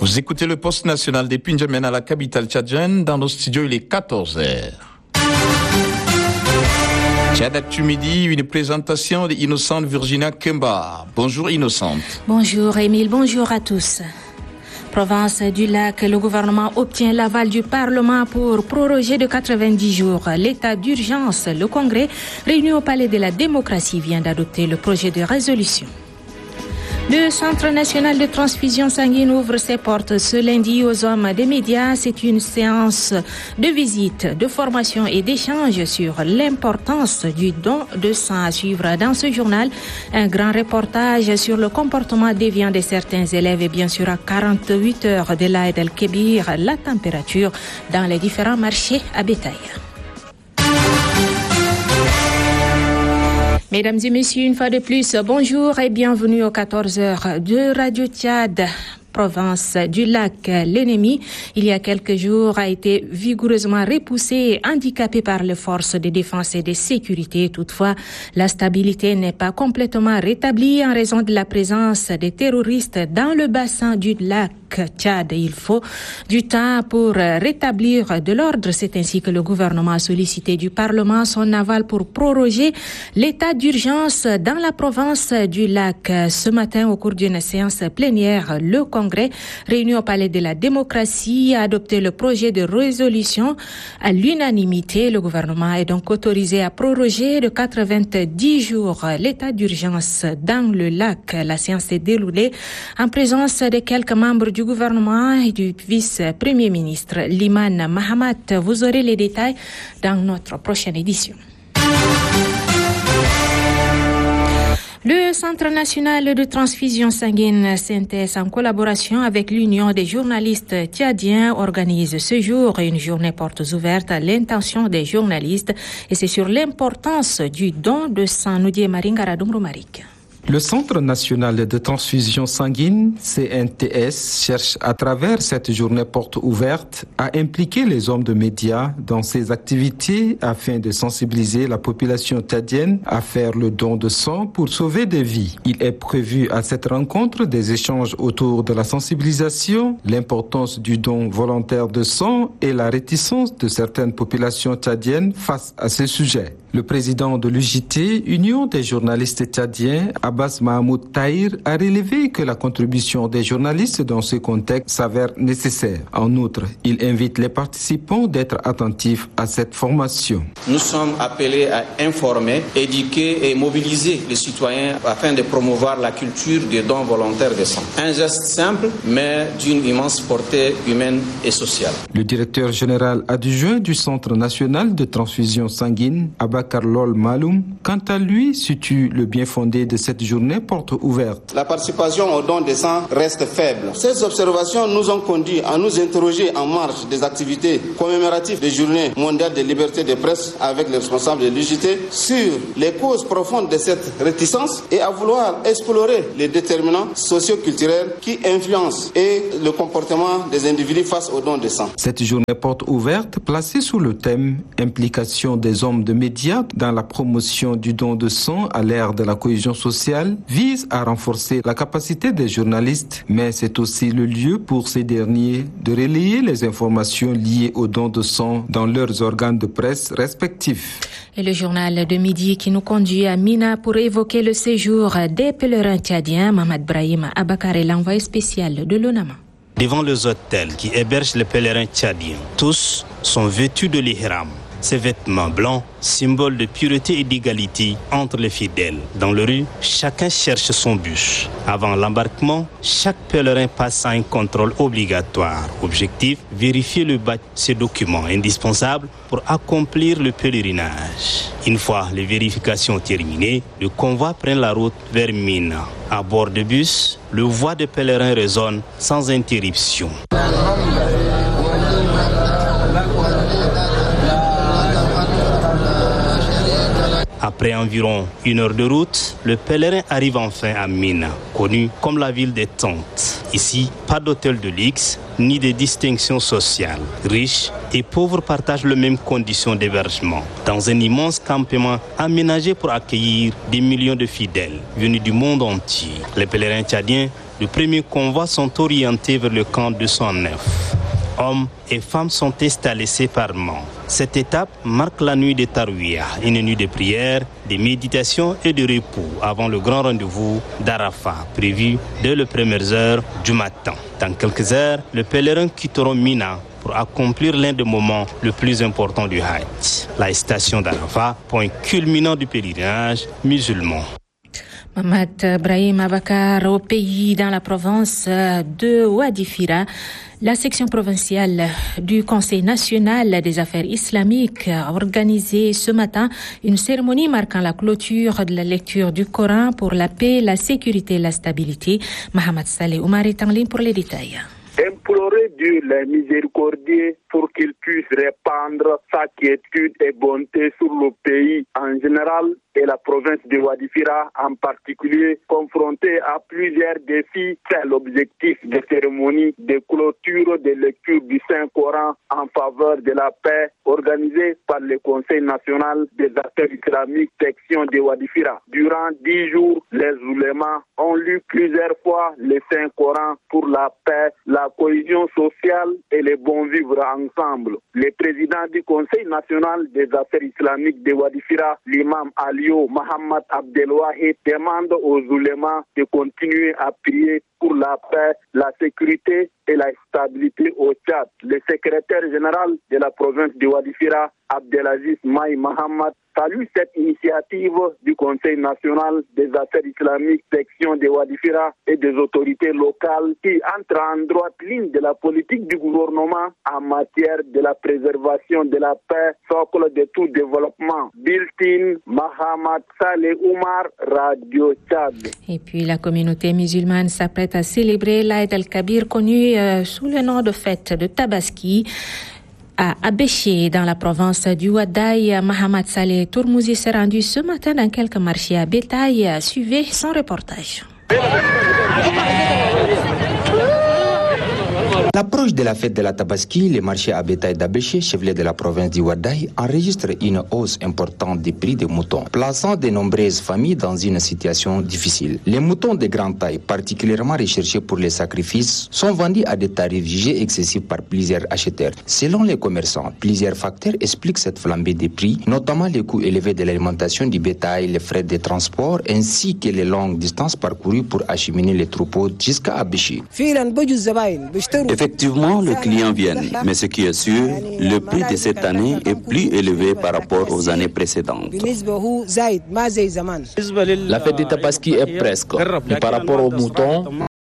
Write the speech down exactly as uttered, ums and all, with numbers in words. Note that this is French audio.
Vous écoutez le poste national des N'Djamena à la capitale tchadienne. Dans nos studios, il est quatorze heures. Tchad Actu Midi, une présentation d'Innocente Virginia Kemba. Bonjour Innocente. Bonjour Émile, bonjour à tous. Province du Lac, le gouvernement obtient l'aval du Parlement pour proroger de quatre-vingt-dix jours l'état d'urgence. Le Congrès, réuni au Palais de la Démocratie, vient d'adopter le projet de résolution. Le Centre national de transfusion sanguine ouvre ses portes ce lundi aux hommes des médias. C'est une séance de visite, de formation et d'échange sur l'importance du don de sang à suivre dans ce journal. Un grand reportage sur le comportement déviant de certains élèves et bien sûr à quarante-huit heures de l'Aïd el-Kébir, la température dans les différents marchés à bétail. Mesdames et messieurs, une fois de plus, bonjour et bienvenue aux quatorze heures de Radio Tchad. Province du Lac, l'ennemi, il y a quelques jours, a été vigoureusement repoussé et handicapé par les forces de défense et de sécurité. Toutefois, la stabilité n'est pas complètement rétablie en raison de la présence des terroristes dans le bassin du lac Tchad. Il faut du temps pour rétablir de l'ordre. C'est ainsi que le gouvernement a sollicité du Parlement son aval pour proroger l'état d'urgence dans la province du Lac. Ce matin, au cours d'une séance plénière, le Congrès, réuni au Palais de la Démocratie, a adopté le projet de résolution à l'unanimité. Le gouvernement est donc autorisé à proroger de quatre-vingt-dix jours l'état d'urgence dans le lac. La séance s'est déroulée en présence de quelques membres du gouvernement et du vice-premier ministre Liman Mahamat. Vous aurez les détails dans notre prochaine édition. Le Centre national de transfusion sanguine C N T S, en collaboration avec l'Union des journalistes tchadiens, organise ce jour une journée portes ouvertes à l'intention des journalistes, et c'est sur l'importance du don de sang. Nous dit Maringa Marik. Le Centre national de transfusion sanguine, C N T S, cherche à travers cette journée porte ouverte à impliquer les hommes de médias dans ses activités afin de sensibiliser la population tchadienne à faire le don de sang pour sauver des vies. Il est prévu à cette rencontre des échanges autour de la sensibilisation, l'importance du don volontaire de sang et la réticence de certaines populations tchadiennes face à ce sujet. Le président de l'U J T, Union des journalistes tchadiens, Abbas Mahmoud Tahir, a relevé que la contribution des journalistes dans ce contexte s'avère nécessaire. En outre, il invite les participants d'être attentifs à cette formation. Nous sommes appelés à informer, éduquer et mobiliser les citoyens afin de promouvoir la culture des dons volontaires de sang. Un geste simple, mais d'une immense portée humaine et sociale. Le directeur général adjoint du Centre national de transfusion sanguine, Abakar Lol Maloum, quant à lui, situe le bien fondé de cette journée porte ouverte. La participation au don de sang reste faible. Ces observations nous ont conduit à nous interroger en marge des activités commémoratives des journées mondiales de liberté de presse avec les responsables de l'U J T sur les causes profondes de cette réticence et à vouloir explorer les déterminants socio-culturels qui influencent et le comportement des individus face au don de sang. Cette journée porte ouverte, placée sous le thème « Implication des hommes de médias dans la promotion du don de sang à l'ère de la cohésion sociale », vise à renforcer la capacité des journalistes, mais c'est aussi le lieu pour ces derniers de relayer les informations liées au don de sang dans leurs organes de presse respectifs. Et le journal de midi qui nous conduit à Mina pour évoquer le séjour des pèlerins tchadiens. Mamad Brahim Abakar est l'envoyé spécial de l'ONAMA. Devant les hôtels qui hébergent les pèlerins tchadiens, tous sont vêtus de l'ihram. Ces vêtements blancs, symbole de pureté et d'égalité entre les fidèles. Dans les rues, chacun cherche son bus. Avant l'embarquement, chaque pèlerin passe à un contrôle obligatoire. Objectif, vérifier le badge, ces documents indispensables pour accomplir le pèlerinage. Une fois les vérifications terminées, le convoi prend la route vers Mina. À bord du bus, le voix des pèlerins résonne sans interruption. Après environ une heure de route, le pèlerin arrive enfin à Mina, connue comme la ville des tentes. Ici, pas d'hôtel de luxe, ni de distinctions sociales. Riches et pauvres partagent les mêmes conditions d'hébergement, dans un immense campement aménagé pour accueillir des millions de fidèles venus du monde entier. Les pèlerins tchadiens le premier convoi sont orientés vers le camp deux cent neuf. Hommes et femmes sont installés séparément. Cette étape marque la nuit de Tarouia, une nuit de prière, de méditation et de repos avant le grand rendez-vous d'Arafat, prévu dès les premières heures du matin. Dans quelques heures, les pèlerins quitteront Mina pour accomplir l'un des moments les plus importants du Hajj, la station d'Arafat, point culminant du pèlerinage musulman. Mamad Brahim Abakar, au pays dans la province de Ouadifira, la section provinciale du Conseil national des affaires islamiques a organisé ce matin une cérémonie marquant la clôture de la lecture du Coran pour la paix, la sécurité et la stabilité. Mohamed Saleh Oumar est en ligne pour les détails. Implorer Dieu le miséricordieux pour qu'il puisse répandre sa quiétude et bonté sur le pays en général et la province de Ouadifira en particulier, confrontée à plusieurs défis, c'est l'objectif de cérémonie de clôture de lecture du Saint-Coran en faveur de la paix organisée par le Conseil national des affaires islamiques section de Ouadifira. Durant dix jours, les oulémas ont lu plusieurs fois le Saint-Coran pour la paix, la cohésion sociale et le bon vivre ensemble. Le président du Conseil national des affaires islamiques de Ouadifira, l'imam Ali Mohamed Abdelwahid, demande aux oulémas de continuer à prier pour la paix, la sécurité et la stabilité au Tchad. Le secrétaire général de la province de Ouadifira, Abdelaziz Maï Mohamed, salue cette initiative du Conseil national des affaires islamiques section de Ouadifira et des autorités locales qui entre en droite ligne de la politique du gouvernement en matière de la préservation de la paix, socle de tout développement. Biltin Mohamed Saleh Oumar, Radio Tchad. Et puis la communauté musulmane s'apprête à célébrer l'Aïd el-Kabir, connu euh, sous le nom de fête de Tabaski. À Abéché, dans la province du Ouadaï, Mohamed Saleh Tourmouzi s'est rendu ce matin dans quelques marchés à bétail. Suivez son reportage. À l'approche de la fête de la Tabaski, les marchés à bétail d'Abéché, chef-lieu de la province du Ouadaï, enregistrent une hausse importante des prix des moutons, plaçant de nombreuses familles dans une situation difficile. Les moutons de grande taille, particulièrement recherchés pour les sacrifices, sont vendus à des tarifs jugés excessifs par plusieurs acheteurs. Selon les commerçants, plusieurs facteurs expliquent cette flambée des prix, notamment les coûts élevés de l'alimentation du bétail, les frais de transport, ainsi que les longues distances parcourues pour acheminer les troupeaux jusqu'à Abéché. Effectivement, les clients viennent, mais ce qui est sûr, le prix de cette année est plus élevé par rapport aux années précédentes. La fête de Tabaski est presque, mais par rapport aux moutons,